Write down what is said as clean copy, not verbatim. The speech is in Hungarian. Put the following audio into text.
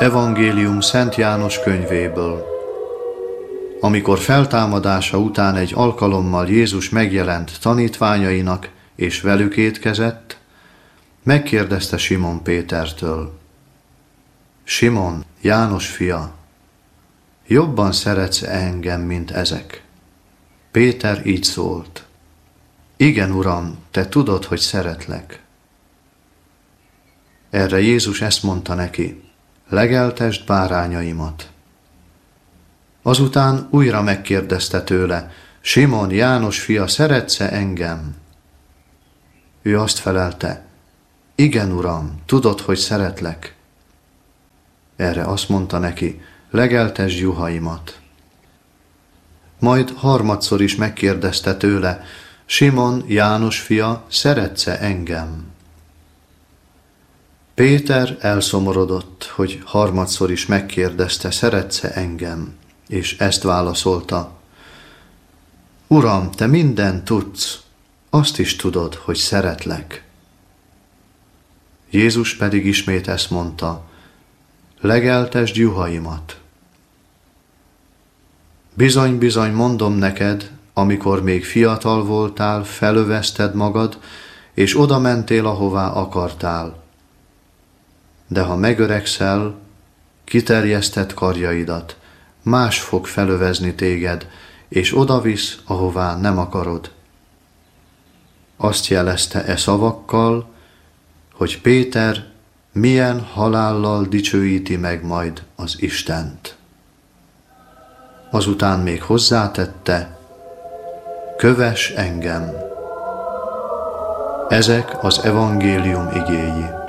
Evangélium Szent János könyvéből. Amikor feltámadása után egy alkalommal Jézus megjelent tanítványainak, és velük étkezett, megkérdezte Simon Pétertől: Simon, János fia, jobban szeretsz engem, mint ezek? Péter így szólt: Igen, Uram, te tudod, hogy szeretlek. Erre Jézus ezt mondta neki: Legeltesd bárányaimat. Azután újra megkérdezte tőle: Simon, János fia, szeretsz-e engem? Ő azt felelte: Igen, Uram, tudod, hogy szeretlek. Erre azt mondta neki: Legeltesd juhaimat. Majd harmadszor is megkérdezte tőle: Simon, János fia, szeretsz-e engem? Péter elszomorodott, hogy harmadszor is megkérdezte: szeretsz-e engem? És ezt válaszolta: Uram, te mindent tudsz, azt is tudod, hogy szeretlek. Jézus pedig ismét ezt mondta: Legeltesd juhaimat. Bizony, bizony, mondom neked, amikor még fiatal voltál, felövezted magad, és oda mentél, ahová akartál. De ha megöregszel, kiterjeszted karjaidat, más fog felövezni téged, és odavisz, ahová nem akarod. Azt jelezte e szavakkal, hogy Péter milyen halállal dicsőíti meg majd az Istent. Azután még hozzátette: Kövess engem! Ezek az evangélium igéi.